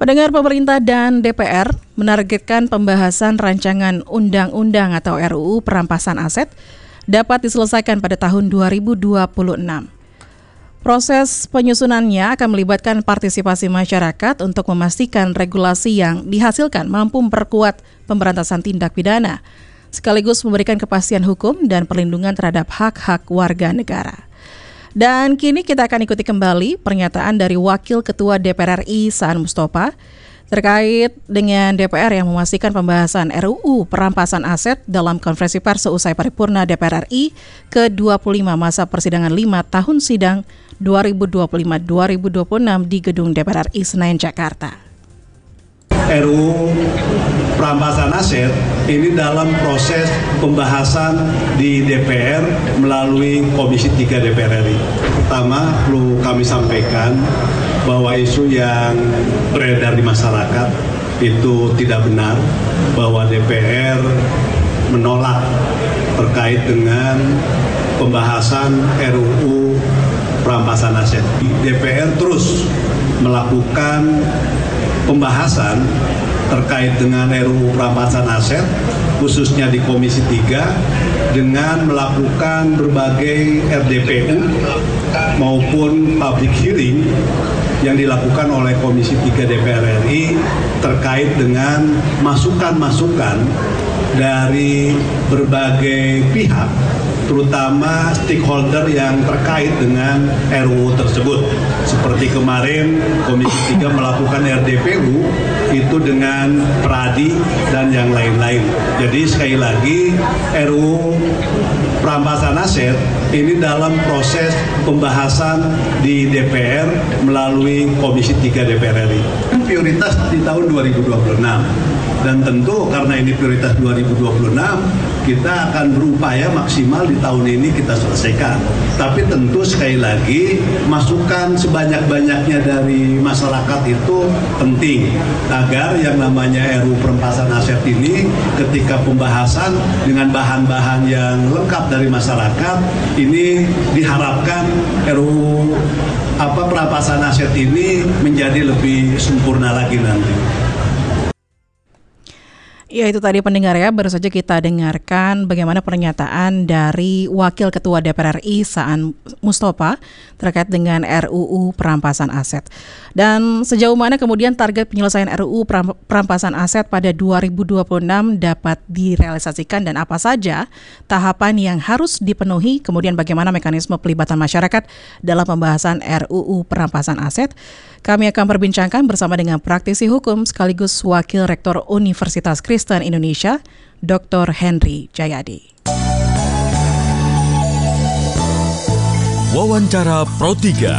Pendengar, pemerintah dan DPR menargetkan pembahasan rancangan undang-undang atau RUU perampasan aset dapat diselesaikan pada tahun 2026. Proses penyusunannya akan melibatkan partisipasi masyarakat untuk memastikan regulasi yang dihasilkan mampu memperkuat pemberantasan tindak pidana, sekaligus memberikan kepastian hukum dan perlindungan terhadap hak-hak warga negara. Dan kini kita akan ikuti kembali pernyataan dari Wakil Ketua DPR RI Saan Mustopha terkait dengan DPR yang memastikan pembahasan RUU perampasan aset dalam konferensi pers seusai paripurna DPR RI ke-25 masa persidangan 5 tahun sidang 2025-2026 di Gedung DPR RI Senayan, Jakarta. RUU perampasan aset ini dalam proses pembahasan di DPR melalui Komisi 3 DPR RI. Pertama, perlu kami sampaikan bahwa isu yang beredar di masyarakat itu tidak benar, bahwa DPR menolak terkait dengan pembahasan RUU perampasan aset. DPR terus melakukan pembahasan terkait dengan RUU perampasan aset, khususnya di Komisi 3, dengan melakukan berbagai RDPU maupun public hearing yang dilakukan oleh Komisi 3 DPR RI terkait dengan masukan-masukan dari berbagai pihak, terutama stakeholder yang terkait dengan RUU tersebut. Seperti kemarin Komisi 3 melakukan RDPU itu dengan Pradi dan yang lain-lain. Jadi sekali lagi RUU perampasan aset ini dalam proses pembahasan di DPR melalui Komisi 3 DPR RI. Prioritas di tahun 2026. Dan tentu karena ini prioritas 2026, kita akan berupaya maksimal di tahun ini kita selesaikan. Tapi tentu sekali lagi, masukan sebanyak-banyaknya dari masyarakat itu penting. Agar yang namanya RUU perampasan aset ini ketika pembahasan dengan bahan-bahan yang lengkap dari masyarakat, ini diharapkan RUU perampasan aset ini menjadi lebih sempurna lagi nanti. Ya, itu tadi pendengar ya, baru saja kita dengarkan bagaimana pernyataan dari Wakil Ketua DPR RI Saan Mustopha terkait dengan RUU perampasan aset. Dan sejauh mana kemudian target penyelesaian RUU perampasan aset pada 2026 dapat direalisasikan dan apa saja tahapan yang harus dipenuhi, kemudian bagaimana mekanisme pelibatan masyarakat dalam pembahasan RUU perampasan aset. Kami akan perbincangkan bersama dengan praktisi hukum sekaligus Wakil Rektor Universitas Kristen Indonesia, Dr. Henry Jayadi. Wawancara Pro 3.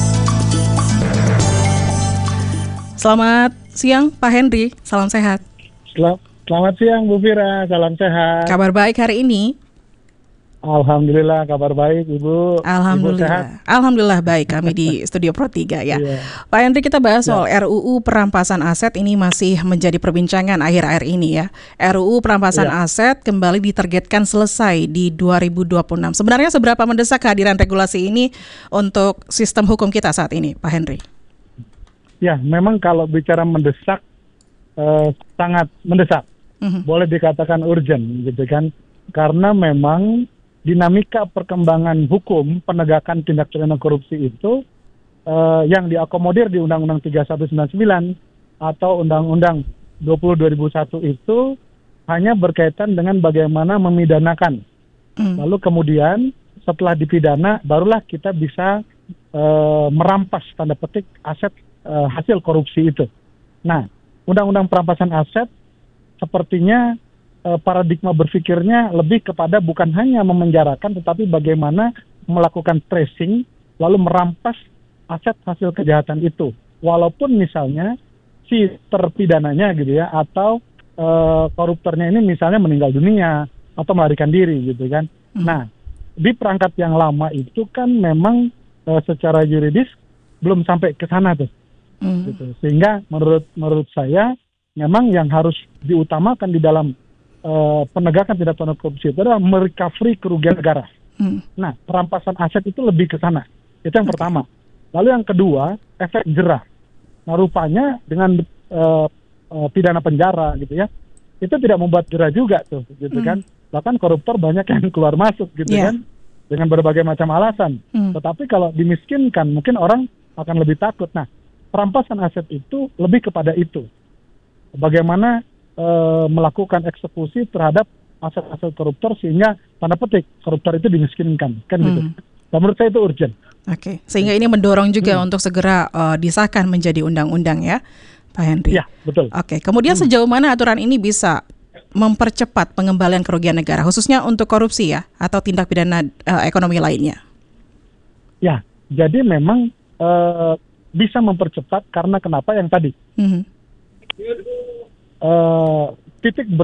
Selamat siang Pak Henry, salam sehat. Selamat siang Bu Fira, salam sehat. Kabar baik hari ini? Alhamdulillah kabar baik Ibu. Alhamdulillah. Ibu sehat? Alhamdulillah baik, kami di Studio Pro 3 ya. Iya. Pak Henry, kita bahas soal RUU perampasan aset ini masih menjadi perbincangan akhir-akhir ini ya. RUU perampasan aset kembali ditargetkan selesai di 2026. Sebenarnya seberapa mendesak kehadiran regulasi ini untuk sistem hukum kita saat ini, Pak Henry? Ya, memang kalau bicara mendesak, sangat mendesak. Boleh dikatakan urgent gitu kan. Karena memang dinamika perkembangan hukum penegakan tindak pidana korupsi itu yang diakomodir di Undang-Undang 3199 atau Undang-Undang 20 2001 itu hanya berkaitan dengan bagaimana memidanakan. Lalu kemudian setelah dipidana barulah kita bisa merampas tanda petik aset hasil korupsi itu. Nah, Undang-Undang perampasan aset sepertinya paradigma berpikirnya lebih kepada bukan hanya memenjarakan, tetapi bagaimana melakukan tracing, lalu merampas aset hasil kejahatan itu. Walaupun misalnya si terpidananya gitu ya, atau koruptornya ini misalnya meninggal dunia, atau melarikan diri gitu kan. Nah, di perangkat yang lama itu kan memang secara yuridis belum sampai ke sana tuh. Gitu. Sehingga menurut saya, memang yang harus diutamakan di dalam penegakan tindak pidana korupsi itu adalah merecovery kerugian negara. Nah, perampasan aset itu lebih ke sana. Itu yang pertama. Lalu yang kedua, efek jerah. Nah rupanya dengan pidana penjara gitu ya, itu tidak membuat jerah juga tuh gitu kan. Bahkan koruptor banyak yang keluar masuk gitu kan, dengan berbagai macam alasan. Tetapi kalau dimiskinkan mungkin orang akan lebih takut. Nah perampasan aset itu lebih kepada itu, bagaimana melakukan eksekusi terhadap aset-aset koruptor sehingga tanda petik koruptor itu dimiskinkan kan gitu. Nah, menurut saya itu urgent. Oke, sehingga ini mendorong juga untuk segera disahkan menjadi undang-undang ya, Pak Henry. Ya, betul. Oke, kemudian sejauh mana aturan ini bisa mempercepat pengembalian kerugian negara, khususnya untuk korupsi ya, atau tindak pidana ekonomi lainnya? Ya, jadi memang bisa mempercepat karena kenapa yang tadi. Titik